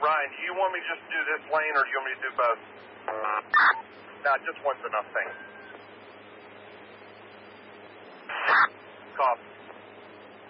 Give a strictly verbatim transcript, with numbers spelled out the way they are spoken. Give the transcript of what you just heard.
Ryan, do you want me to just do this lane, or do you want me to do both? Nah, just one's enough, thanks. Cough.